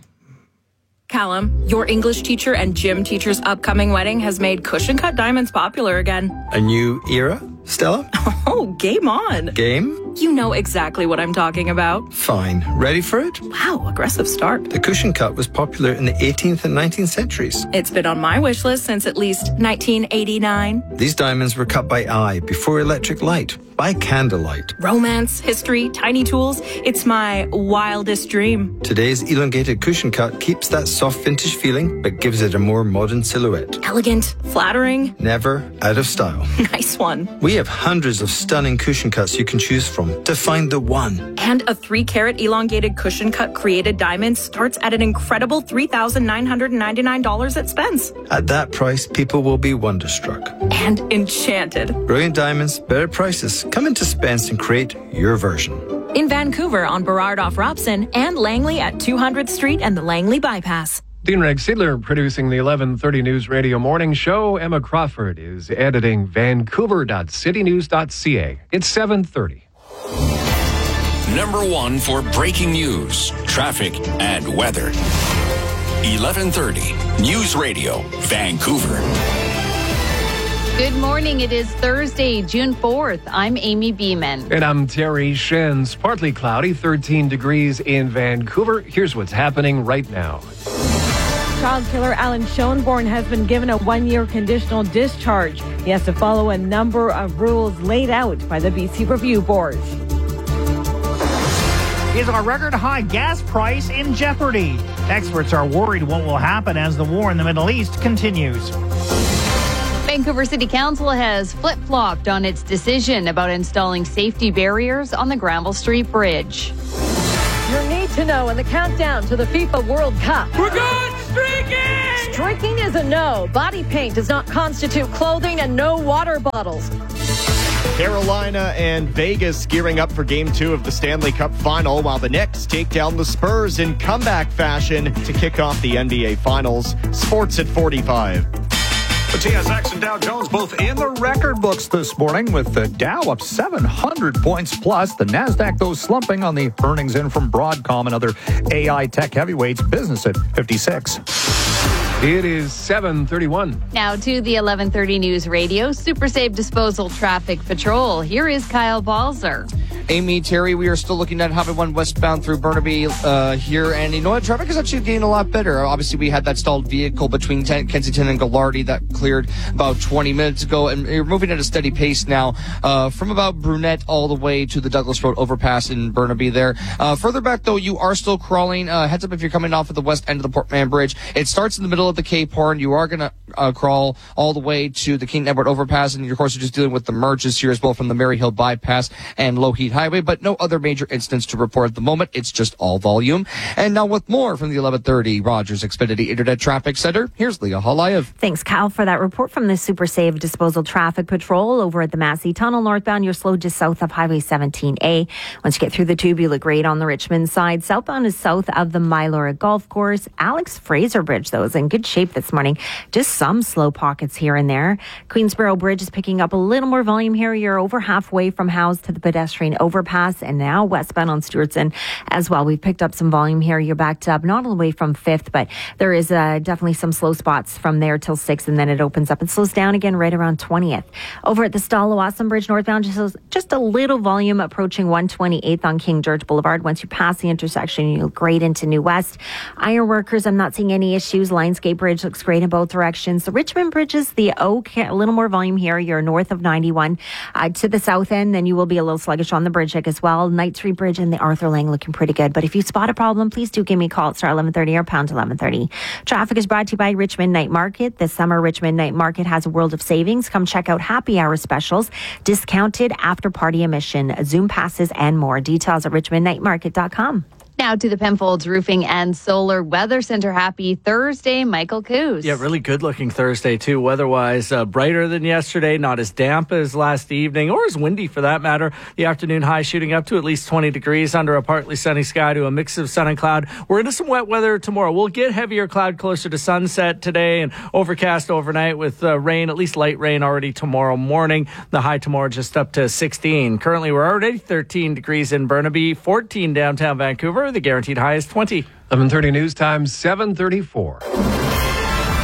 Callum, your English teacher and gym teacher's upcoming wedding has made cushion cut diamonds popular again. A new era? Stella? Oh, game on. Game? You know exactly what I'm talking about. Fine. Ready for it? Wow, aggressive start. The cushion cut was popular in the eighteenth and nineteenth centuries. It's been on my wish list since at least nineteen eighty-nine. These diamonds were cut by eye before electric light, by candlelight. Romance, history, tiny tools. It's my wildest dream. Today's elongated cushion cut keeps that soft vintage feeling, but gives it a more modern silhouette. Elegant, flattering. Never out of style. Nice one. We have hundreds of stunning cushion cuts you can choose from to find the one. And a three carat elongated cushion cut created diamond starts at an incredible three thousand nine hundred ninety-nine dollars at Spence. At that price, people will be wonderstruck. And enchanted. Brilliant diamonds, better prices. Come into Spence and create your version. In Vancouver on Burrard off Robson and Langley at two hundredth Street and the Langley Bypass. Dean Rex Siedler producing the eleven thirty News Radio Morning Show. Emma Crawford is editing Vancouver dot city news dot c a. It's seven thirty. Number one for breaking news, traffic, and weather. eleven thirty News Radio, Vancouver. Good morning. It is Thursday, June fourth. I'm Amy Beeman. And I'm Terry Shins. Partly cloudy, thirteen degrees in Vancouver. Here's what's happening right now. Child killer Alan Schoenborn has been given a one-year conditional discharge. He has to follow a number of rules laid out by the B C Review Board. Is a record high gas price in jeopardy? Experts are worried what will happen as the war in the Middle East continues. Vancouver City Council has flip-flopped on its decision about installing safety barriers on the Granville Street Bridge. Your need to know in the countdown to the FIFA World Cup. We're good streaking! Streaking is a no. Body paint does not constitute clothing and no water bottles. Carolina and Vegas gearing up for Game two of the Stanley Cup Final, while the Knicks take down the Spurs in comeback fashion to kick off the N B A Finals. Sports at forty-five. The T S X and Dow Jones both in the record books this morning, with the Dow up seven hundred points plus. The NASDAQ, though, slumping on the earnings in from Broadcom and other A I tech heavyweights. Business at fifty-six. It is seven thirty-one. Now to the eleven thirty News Radio Super Safe Disposal Traffic Patrol. Here is Kyle Balzer. Amy, Terry, we are still looking at Highway one westbound through Burnaby uh, here. And you know what? Traffic is actually getting a lot better. Obviously, we had that stalled vehicle between Kensington and Gallardi that cleared about twenty minutes ago. And you're moving at a steady pace now uh, from about Brunette all the way to the Douglas Road overpass in Burnaby there. Uh, further back, though, you are still crawling. Uh, heads up if you're coming off of the west end of the Port Mann Bridge. It starts in the middle of the Cape Horn. You are going to uh, crawl all the way to the King Edward overpass. And, of course, you're just dealing with the merges here as well from the Maryhill bypass and Lougheed Highway. But no other major incidents to report at the moment. It's just all volume. And now with more from the eleven thirty Rogers Xfinity Internet Traffic Center, here's Leah Halayev. Thanks, Kyle, for that report from the Super Safe Disposal Traffic Patrol over at the Massey Tunnel northbound. You're slow just south of Highway seventeen A. Once you get through the tube, you look great on the Richmond side. Southbound is south of the Mylora Golf Course. Alex Fraser Bridge, though, is in good shape this morning. Just some slow pockets here and there. Queensboro Bridge is picking up a little more volume here. You're over halfway from Howes to the pedestrian overpass, and now westbound on Stewartson as well. We've picked up some volume here. You're backed up not all the way from fifth, but there is uh, definitely some slow spots from there till sixth, and then it opens up and slows down again right around twentieth. Over at the Stalawassam Bridge northbound, just, just a little volume approaching one twenty-eighth on King George Boulevard. Once you pass the intersection, you look great into New West. Ironworkers, I'm not seeing any issues. Lionsgate Bridge looks great in both directions. The Richmond Bridges, the Oak, a little more volume here. You're north of ninety-one uh, to the south end, then you will be a little sluggish on the bridge deck as well. Knight Street Bridge and the Arthur Lang looking pretty good. But if you spot a problem, please do give me a call at star eleven thirty or pound eleven thirty. Traffic is brought to you by Richmond Night Market. This summer, Richmond Night Market has a world of savings. Come check out happy hour specials, discounted after party admission, Zoom passes, and more. Details at richmond night market dot com. Now to the Penfolds Roofing and Solar Weather Center. Happy Thursday, Michael Coos. Yeah, really good looking Thursday too. Weather-wise, uh, brighter than yesterday, not as damp as last evening, or as windy for that matter. The afternoon high shooting up to at least twenty degrees under a partly sunny sky to a mix of sun and cloud. We're into some wet weather tomorrow. We'll get heavier cloud closer to sunset today and overcast overnight with uh, rain, at least light rain already tomorrow morning. The high tomorrow just up to sixteen. Currently, we're already thirteen degrees in Burnaby, fourteen downtown Vancouver. The guaranteed high is twenty. eleven thirty News Time, seven thirty-four.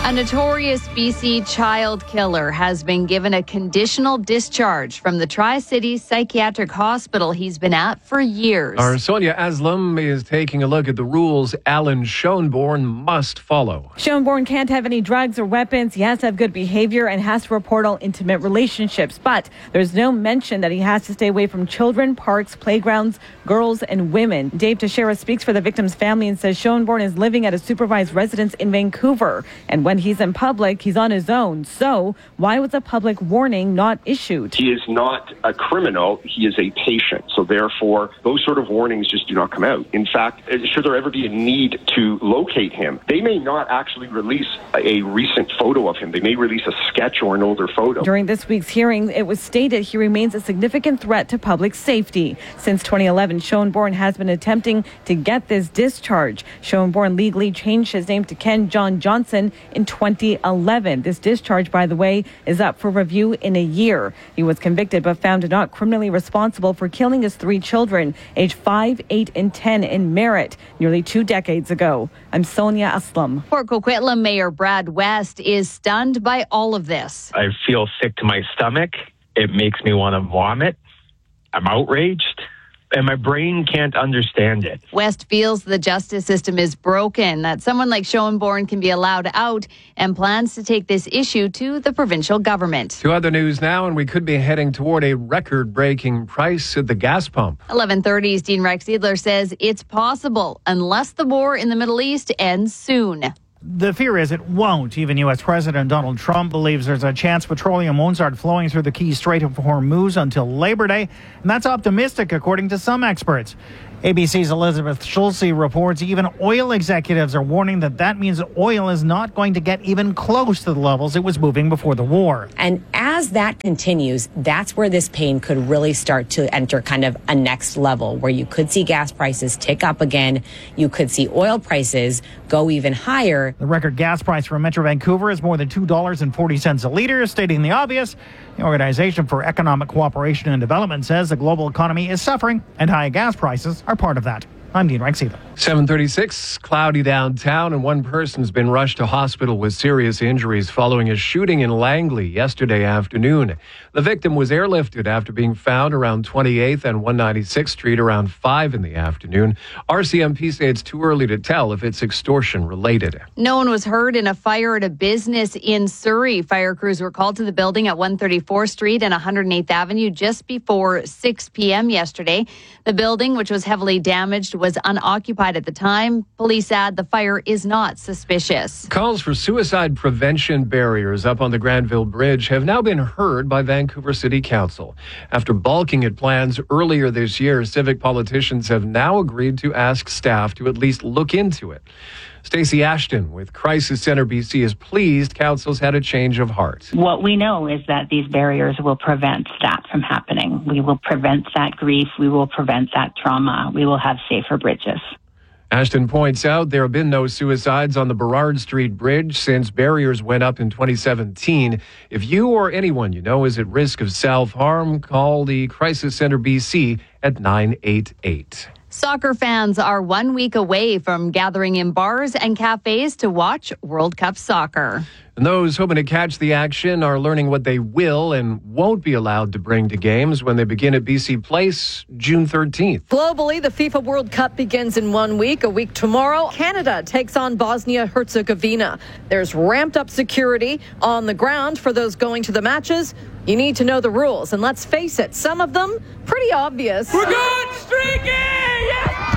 A notorious B C child killer has been given a conditional discharge from the Tri-City Psychiatric Hospital he's been at for years. Our Sonia Aslam is taking a look at the rules Alan Schoenborn must follow. Schoenborn can't have any drugs or weapons. He has to have good behavior and has to report all intimate relationships. But there's no mention that he has to stay away from children, parks, playgrounds, girls, and women. Dave Teixeira speaks for the victim's family and says Schoenborn is living at a supervised residence in Vancouver. And when he's in public, he's on his own. So why was a public warning not issued? He is not a criminal. He is a patient. So therefore, those sort of warnings just do not come out. In fact, should there ever be a need to locate him, they may not actually release a recent photo of him. They may release a sketch or an older photo. During this week's hearing, it was stated he remains a significant threat to public safety. Since twenty eleven, Schoenborn has been attempting to get this discharge. Schoenborn legally changed his name to Ken John Johnson in twenty eleven. This discharge, by the way, is up for review in a year. He was convicted but found not criminally responsible for killing his three children, aged five, eight, and ten in Merritt, nearly two decades ago. I'm Sonia Aslam. Port Coquitlam Mayor Brad West is stunned by all of this. I feel sick to my stomach. It makes me want to vomit. I'm outraged. And my brain can't understand it. West feels the justice system is broken, that someone like Schoenborn can be allowed out, and plans to take this issue to the provincial government. To other news now, and we could be heading toward a record-breaking price at the gas pump. eleven thirty's Dean Rex Edler says it's possible unless the war in the Middle East ends soon. The fear is it won't. Even U S President Donald Trump believes there's a chance petroleum won't start flowing through the Key Strait of Hormuz until Labor Day, and that's optimistic according to some experts. A B C's Elizabeth Schulze reports even oil executives are warning that that means oil is not going to get even close to the levels it was moving before the war. And as that continues, that's where this pain could really start to enter kind of a next level where you could see gas prices tick up again. You could see oil prices go even higher. The record gas price for Metro Vancouver is more than two dollars and forty cents a litre, stating the obvious. The Organization for Economic Cooperation and Development says the global economy is suffering and high gas prices are part of that. I'm Dean Rex Edler. seven thirty-six, cloudy downtown, and one person's been rushed to hospital with serious injuries following a shooting in Langley yesterday afternoon. The victim was airlifted after being found around twenty-eighth and one ninety-sixth Street around five in the afternoon. R C M P say it's too early to tell if it's extortion related. No one was hurt in a fire at a business in Surrey. Fire crews were called to the building at one thirty-fourth Street and one hundred eighth Avenue just before six p.m. yesterday. The building, which was heavily damaged, was unoccupied at the time. Police add the fire is not suspicious. Calls for suicide prevention barriers up on the Granville Bridge have now been heard by Vancouver City Council. After balking at plans earlier this year, civic politicians have now agreed to ask staff to at least look into it. Stacey Ashton with Crisis Center B C is pleased council's had a change of heart. What we know is that these barriers will prevent that from happening. We will prevent that grief. We will prevent that trauma. We will have safer bridges. Ashton points out there have been no suicides on the Burrard Street Bridge since barriers went up in twenty seventeen. If you or anyone you know is at risk of self-harm, call the Crisis Center B C at nine eight eight. Soccer fans are one week away from gathering in bars and cafes to watch World Cup soccer. And those hoping to catch the action are learning what they will and won't be allowed to bring to games when they begin at B C Place June thirteenth. Globally, the FIFA World Cup begins in one week. A week tomorrow, Canada takes on Bosnia-Herzegovina. There's ramped up security on the ground for those going to the matches. You need to know the rules, and let's face it, some of them pretty obvious. We're going streaking! Yes!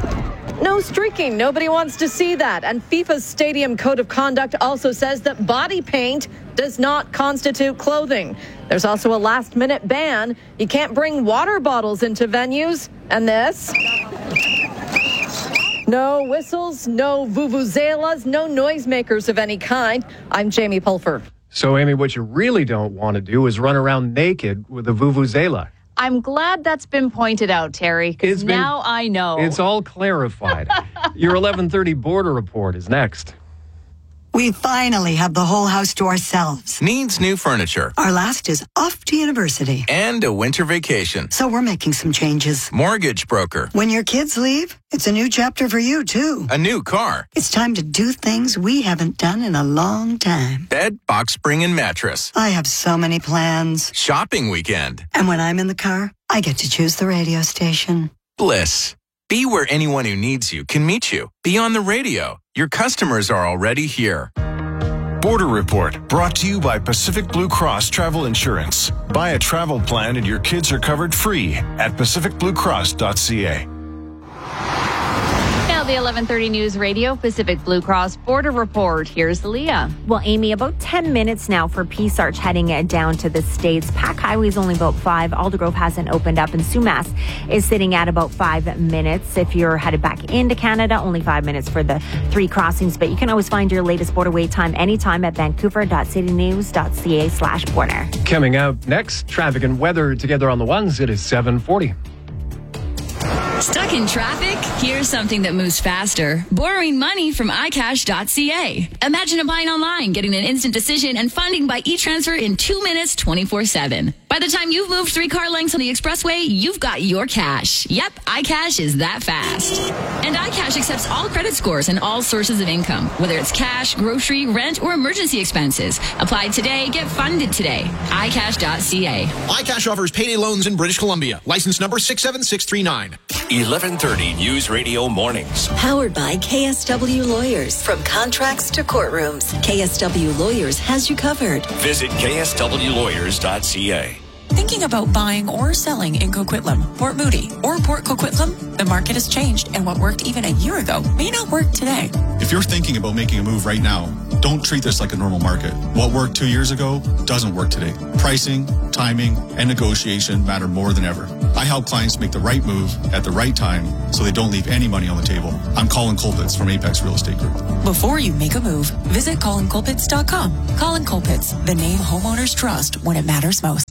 No streaking. Nobody wants to see that. And FIFA's Stadium Code of Conduct also says that body paint does not constitute clothing. There's also a last-minute ban. You can't bring water bottles into venues. And this... No whistles, no vuvuzelas, no noisemakers of any kind. I'm Jamie Pulfer. So, Amy, what you really don't want to do is run around naked with a vuvuzela. I'm glad that's been pointed out, Terry, because now I know. It's all clarified. Your eleven thirty border report is next. We finally have the whole house to ourselves. Needs new furniture. Our last is off to university. And a winter vacation. So we're making some changes. Mortgage broker. When your kids leave, it's a new chapter for you, too. A new car. It's time to do things we haven't done in a long time. Bed, box spring, and mattress. I have so many plans. Shopping weekend. And when I'm in the car, I get to choose the radio station. Bliss. Be where anyone who needs you can meet you. Be on the radio. Your customers are already here. Border Report, brought to you by Pacific Blue Cross Travel Insurance. Buy a travel plan and your kids are covered free at pacific blue cross dot c a. Now the eleven thirty News Radio Pacific Blue Cross Border Report. Here's Leah. Well, Amy, about ten minutes now for Peace Arch heading down to the States. Pack Highway is only about five. Aldergrove hasn't opened up, and Sumas is sitting at about five minutes. If you're headed back into Canada, only five minutes for the three crossings. But you can always find your latest border wait time anytime at vancouver dot city news dot c a slash border. Coming up next, traffic and weather together on the ones. It is seven forty. Stuck in traffic? Here's something that moves faster. Borrowing money from i cash dot c a. Imagine applying online, getting an instant decision, and funding by e-transfer in two minutes, twenty-four seven. By the time you've moved three car lengths on the expressway, you've got your cash. Yep, iCash is that fast. And iCash accepts all credit scores and all sources of income, whether it's cash, grocery, rent, or emergency expenses. Apply today, get funded today. i cash dot c a. iCash offers payday loans in British Columbia. License number six seven six three nine. eleven thirty News Radio Mornings. Powered by K S W Lawyers. From contracts to courtrooms, K S W Lawyers has you covered. Visit k s w lawyers dot c a. Thinking about buying or selling in Coquitlam, Port Moody, or Port Coquitlam? The market has changed, and what worked even a year ago may not work today. If you're thinking about making a move right now, don't treat this like a normal market. What worked two years ago doesn't work today. Pricing, timing, and negotiation matter more than ever. I help clients make the right move at the right time so they don't leave any money on the table. I'm Colin Colpitts from Apex Real Estate Group. Before you make a move, visit colin colpitts dot com. Colin Colpitts, the name homeowners trust when it matters most.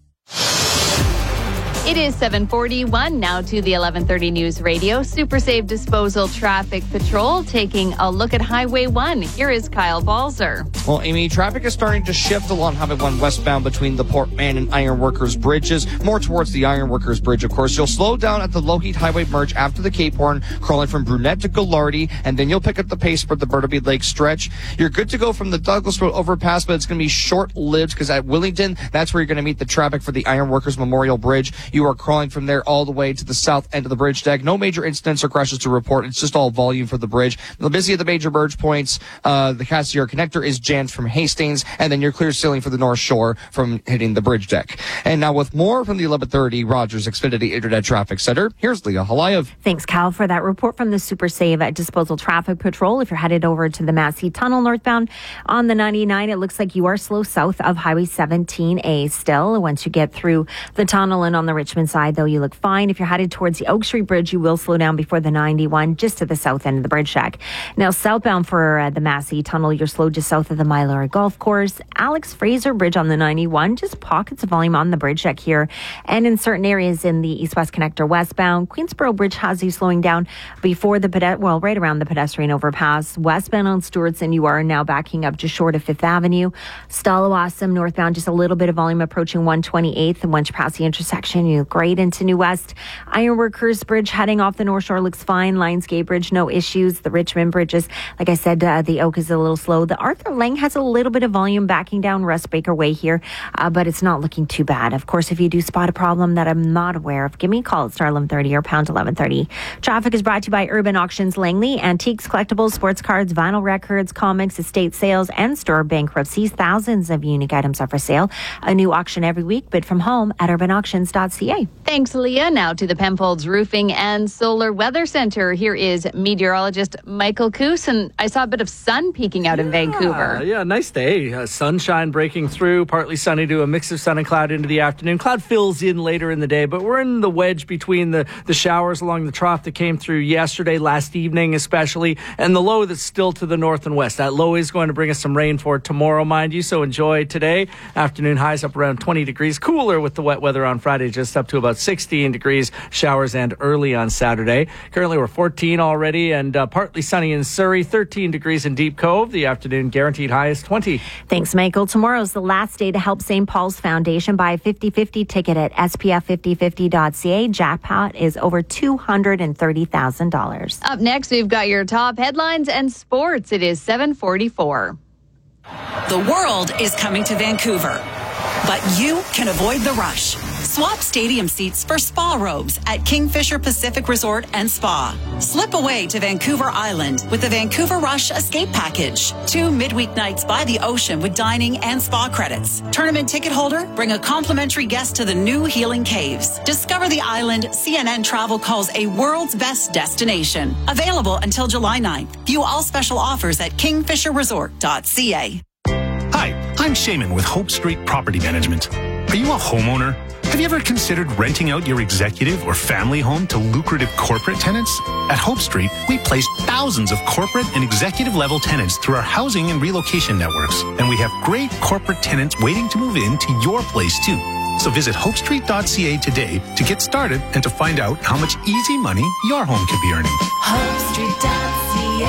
It is seven forty-one now to the eleven thirty News Radio Super Safe Disposal Traffic Patrol taking a look at Highway one. Here is Kyle Balzer. Well, Amy, traffic is starting to shift along Highway one westbound between the Port Mann and Ironworkers bridges, more towards the Ironworkers bridge, of course. You'll slow down at the Lougheed Highway merge after the Cape Horn, crawling from Brunette to Gallardi, and then you'll pick up the pace for the Burnaby Lake stretch. You're good to go from the Douglas Road overpass, but it's going to be short-lived because at Willingdon, that's where you're going to meet the traffic for the Ironworkers Memorial Bridge. You are crawling from there all the way to the south end of the bridge deck. No major incidents or crashes to report. It's just all volume for the bridge. The busy at the major merge points, uh, the Cassiar connector is jammed from Hastings, and then you're clear sailing for the North Shore from hitting the bridge deck. And now with more from the eleven thirty Rogers Xfinity Internet Traffic Center, here's Leah Halayev. Thanks, Cal, for that report from the Super Save at Disposal Traffic Patrol. If you're headed over to the Massey Tunnel northbound on the ninety-nine, it looks like you are slow south of Highway seventeen A still. Once you get through the tunnel and on the Richmond side, though, you look fine. If you're headed towards the Oak Street Bridge, you will slow down before the ninety-one, just to the south end of the bridge deck. Now, southbound for uh, the Massey Tunnel, you're slow just south of the Mylara Golf Course. Alex Fraser Bridge on the ninety-one, just pockets of volume on the bridge deck here. And in certain areas in the east-west connector westbound, Queensboro Bridge has you slowing down before the, ped- well, right around the pedestrian overpass. Westbound on Stewartson, you are now backing up just short of Fifth Avenue. Stallawasam northbound, just a little bit of volume approaching one twenty-eighth. And once you pass the intersection, you look great into New West. Ironworkers Bridge heading off the North Shore looks fine. Lionsgate Bridge, no issues. The Richmond bridges, like I said, uh, the Oak is a little slow. The Arthur Lang has a little bit of volume backing down Russ Baker Way here, uh, but it's not looking too bad. Of course, if you do spot a problem that I'm not aware of, give me a call at star eleven thirty or pound eleven thirty. Traffic is brought to you by Urban Auctions Langley. Antiques, collectibles, sports cards, vinyl records, comics, estate sales, and store bankruptcies. Thousands of unique items are for sale. A new auction every week. Bid from home at urban auctions dot c a. Thanks, Leah. Now to the Penfolds Roofing and Solar Weather Center. Here is meteorologist Michael Coos, and I saw a bit of sun peeking out in Vancouver. Yeah, nice day. Uh, sunshine breaking through, partly sunny to a mix of sun and cloud into the afternoon. Cloud fills in later in the day, but we're in the wedge between the, the showers along the trough that came through yesterday, last evening especially, and the low that's still to the north and west. That low is going to bring us some rain for tomorrow, mind you, so enjoy today. Afternoon highs up around twenty degrees. Cooler with the wet weather on Friday, just gust up to about sixteen degrees, showers and early on Saturday. Currently we're fourteen already and uh, partly sunny in Surrey, thirteen degrees in Deep Cove. The afternoon guaranteed high is twenty. Thanks, Michael. Tomorrow's the last day to help Saint Paul's Foundation buy a fifty fifty ticket at S P F fifty fifty dot C A. Jackpot is over two hundred thirty thousand dollars. Up next, we've got your top headlines and sports. It is seven forty-four. The world is coming to Vancouver, but you can avoid the rush. Swap stadium seats for spa robes at Kingfisher Pacific Resort and Spa. Slip away to Vancouver Island with the Vancouver Rush Escape Package. Two midweek nights by the ocean with dining and spa credits. Tournament ticket holder, bring a complimentary guest to the new Healing Caves. Discover the island C N N Travel calls a world's best destination. Available until July ninth. View all special offers at kingfisher resort dot c a. Hi, I'm Shaman with Hope Street Property Management. Are you a homeowner? Have you ever considered renting out your executive or family home to lucrative corporate tenants? At Hope Street, we place thousands of corporate and executive level tenants through our housing and relocation networks. And we have great corporate tenants waiting to move into your place too. So visit hope street dot c a today to get started and to find out how much easy money your home could be earning. hope street dot c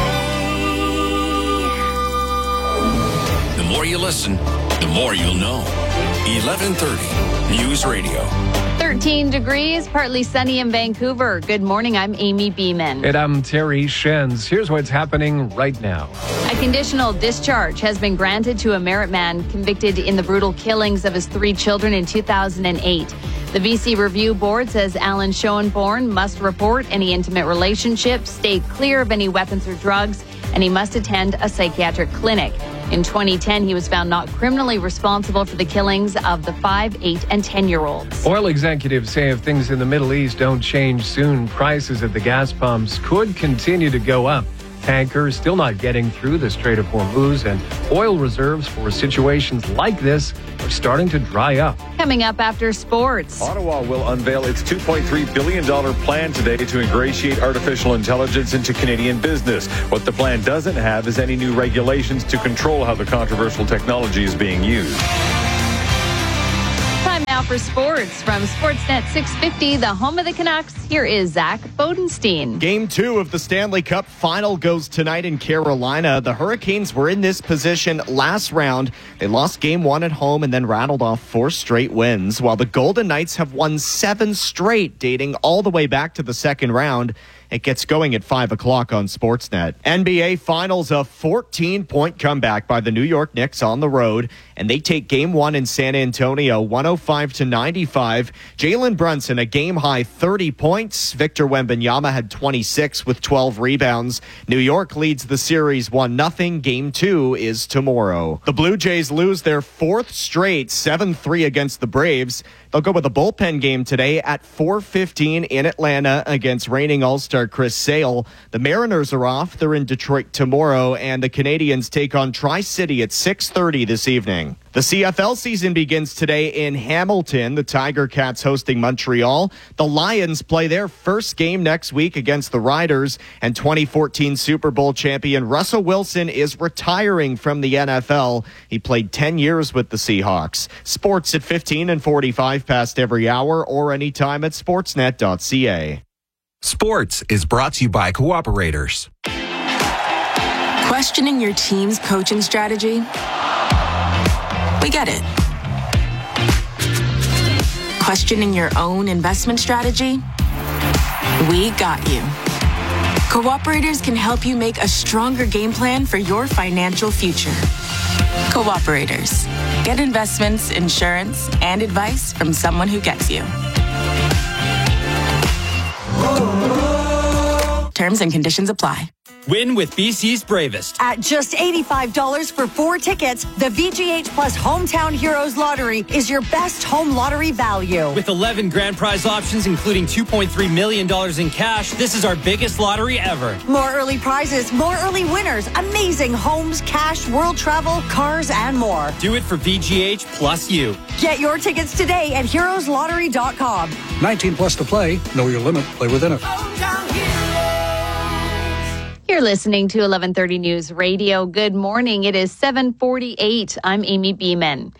a. The more you listen, the more you'll know. eleven thirty News Radio. thirteen degrees, partly sunny in Vancouver. Good morning. I'm Amy Beeman. And I'm Terry Shenz. Here's what's happening right now. A conditional discharge has been granted to a Merritt man convicted in the brutal killings of his three children in two thousand eight. The V C Review Board says Alan Schoenborn must report any intimate relationships, stay clear of any weapons or drugs, and he must attend a psychiatric clinic. In twenty ten, he was found not criminally responsible for the killings of the five, eight, and ten-year-olds. Oil executives say if things in the Middle East don't change soon, prices at the gas pumps could continue to go up. Tankers still not getting through the Strait of Hormuz, and oil reserves for situations like this are starting to dry up. Coming up after sports. Ottawa will unveil its two point three billion dollars plan today to ingratiate artificial intelligence into Canadian business. What the plan doesn't have is any new regulations to control how the controversial technology is being used. Time now for sports from Sportsnet six fifty, the home of the Canucks. Here is Zach Bodenstein. Game two of the Stanley Cup final goes tonight in Carolina. The Hurricanes were in this position last round. They lost game one at home and then rattled off four straight wins, while the Golden Knights have won seven straight, dating all the way back to the second round. It gets going at five o'clock on Sportsnet. N B A Finals, a fourteen-point comeback by the New York Knicks on the road, and they take game one in San Antonio, one oh five to ninety-five. Jalen Brunson, a game-high thirty points. Victor Wembanyama had twenty-six with twelve rebounds. New York leads the series one nothing. Game two is tomorrow. The Blue Jays lose their fourth straight, seven three against the Braves. They'll go with a bullpen game today at four fifteen in Atlanta against reigning All-Star Chris Sale. The Mariners are off. They're in Detroit tomorrow, and the Canadians take on Tri-City at six thirty this evening. The C F L season begins today in Hamilton. The Tiger Cats hosting Montreal. The Lions play their first game next week against the Riders. And twenty fourteen Super Bowl champion Russell Wilson is retiring from the N F L. He played ten years with the Seahawks. Sports at fifteen and forty-five past every hour or anytime at sportsnet dot c a. Sports is brought to you by Cooperators. Questioning your team's coaching strategy? We get it. Questioning your own investment strategy? We got you. Cooperators can help you make a stronger game plan for your financial future. Cooperators. Get investments, insurance, and advice from someone who gets you. Terms and conditions apply. Win with B C's Bravest. At just eighty-five dollars for four tickets, the V G H Plus Hometown Heroes Lottery is your best home lottery value. With eleven grand prize options, including two point three million dollars in cash, this is our biggest lottery ever. More early prizes, more early winners, amazing homes, cash, world travel, cars, and more. Do it for V G H plus you. Get your tickets today at heroes lottery dot com. nineteen plus to play. Know your limit. Play within it. You're listening to eleven thirty News Radio. Good morning. It is seven forty-eight. I'm Amy Beeman.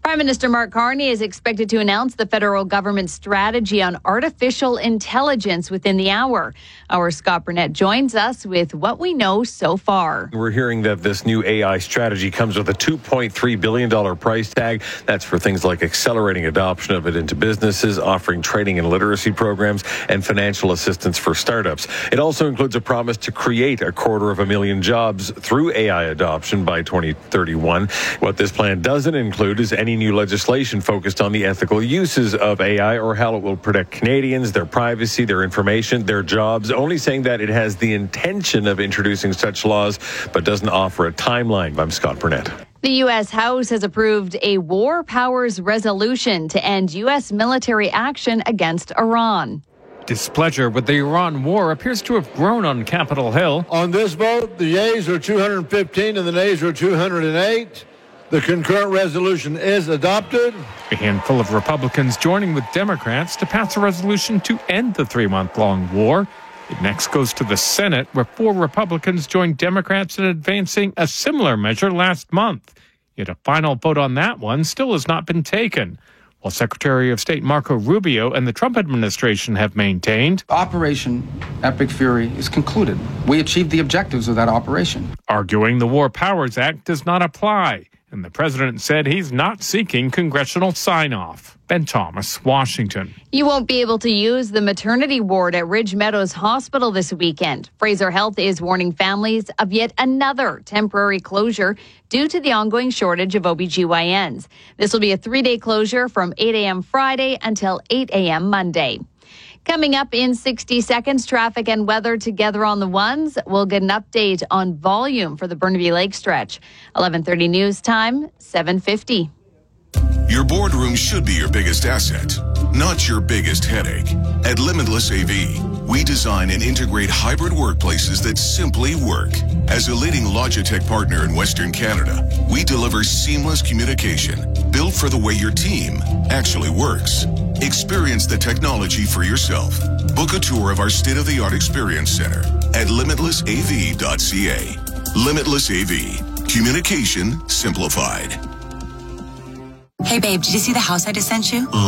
Prime Minister Mark Carney is expected to announce the federal government's strategy on artificial intelligence within the hour. Our Scott Burnett joins us with what we know so far. We're hearing that this new A I strategy comes with a two point three billion dollars price tag. That's for things like accelerating adoption of it into businesses, offering training and literacy programs, and financial assistance for startups. It also includes a promise to create a quarter of a million jobs through A I adoption by twenty thirty-one. What this plan doesn't include is any new legislation focused on the ethical uses of A I or how it will protect Canadians, their privacy, their information, their jobs, only saying that it has the intention of introducing such laws, but doesn't offer a timeline. I'm Scott Burnett. The U S House has approved a war powers resolution to end U S military action against Iran. Displeasure with the Iran war appears to have grown on Capitol Hill. On this vote, the yeas are two hundred fifteen and the nays are two hundred eight. The concurrent resolution is adopted. A handful of Republicans joining with Democrats to pass a resolution to end the three-month-long war. It next goes to the Senate, where four Republicans joined Democrats in advancing a similar measure last month. Yet a final vote on that one still has not been taken. While Secretary of State Marco Rubio and the Trump administration have maintained Operation Epic Fury is concluded. We achieved the objectives of that operation. Arguing the War Powers Act does not apply, and the president said he's not seeking congressional sign-off. Ben Thomas, Washington. You won't be able to use the maternity ward at Ridge Meadows Hospital this weekend. Fraser Health is warning families of yet another temporary closure due to the ongoing shortage of O B G Y Ns. This will be a three-day closure from eight a.m. Friday until eight a.m. Monday. Coming up in sixty seconds, traffic and weather together on the ones. We'll get an update on volume for the Burnaby Lake stretch. eleven thirty news time, seven fifty. Your boardroom should be your biggest asset, not your biggest headache. At Limitless A V, we design and integrate hybrid workplaces that simply work. As a leading Logitech partner in Western Canada, we deliver seamless communication built for the way your team actually works. Experience the technology for yourself. Book a tour of our state-of-the-art experience center at limitless a v dot c a. Limitless A V. Communication simplified. Hey babe, did you see the house I just sent you?